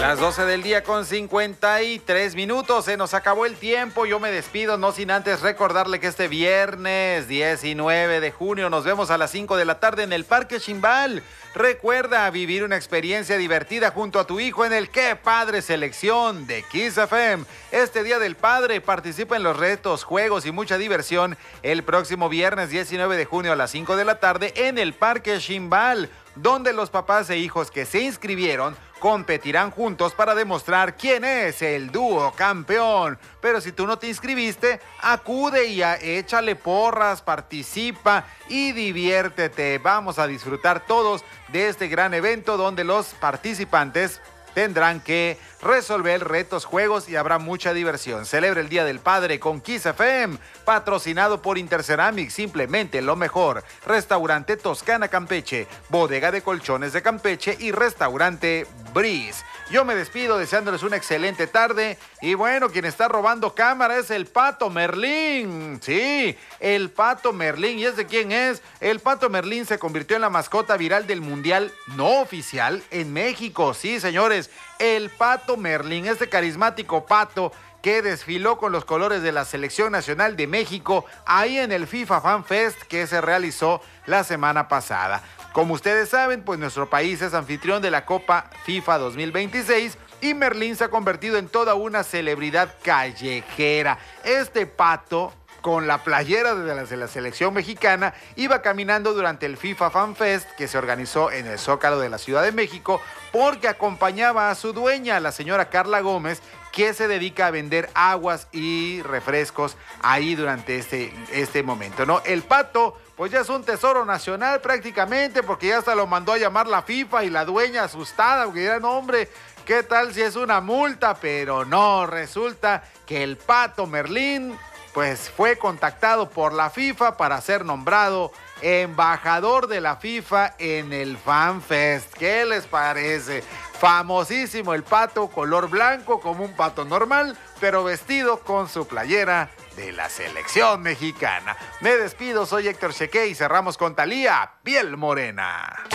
Las 12 del día con 53 minutos, se nos acabó el tiempo, yo me despido, no sin antes recordarle que este viernes 19 de junio nos vemos a las 5 de la tarde en el Parque Chimbal. Recuerda vivir una experiencia divertida junto a tu hijo en el Qué Padre Selección de Kiss FM. Este Día del Padre participa en los retos, juegos y mucha diversión el próximo viernes 19 de junio a las 5 de la tarde en el Parque Chimbal, donde los papás e hijos que se inscribieron competirán juntos para demostrar quién es el dúo campeón. Pero si tú no te inscribiste, acude y échale porras, participa y diviértete. Vamos a disfrutar todos de este gran evento donde los participantes tendrán que resolver retos, juegos y habrá mucha diversión. Celebra el Día del Padre con Kiss FM, patrocinado por Interceramic, simplemente lo mejor. Restaurante Toscana Campeche, Bodega de Colchones de Campeche y Restaurante Breeze. Yo me despido deseándoles una excelente tarde y bueno, quien está robando cámara es el Pato Merlín. Sí, el Pato Merlín. ¿Y es de quién es? El Pato Merlín se convirtió en la mascota viral del Mundial no oficial en México. Sí, señores, el Pato Merlín, este carismático pato que desfiló con los colores de la Selección Nacional de México ahí en el FIFA Fan Fest que se realizó la semana pasada. Como ustedes saben, pues nuestro país es anfitrión de la Copa FIFA 2026 y Merlín se ha convertido en toda una celebridad callejera. Este pato, con la playera de la selección mexicana, iba caminando durante el FIFA Fan Fest que se organizó en el Zócalo de la Ciudad de México porque acompañaba a su dueña, la señora Carla Gómez, que se dedica a vender aguas y refrescos ahí durante este momento, ¿no? El pato, pues ya es un tesoro nacional prácticamente porque ya hasta lo mandó a llamar la FIFA y la dueña asustada porque dirán, hombre, ¿qué tal si es una multa? Pero no, resulta que el Pato Merlín pues fue contactado por la FIFA para ser nombrado embajador de la FIFA en el Fan Fest. ¿Qué les parece? Famosísimo el pato, color blanco como un pato normal, pero vestido con su playera de la selección mexicana. Me despido, soy Héctor Cheque y cerramos con Thalía, Piel Morena.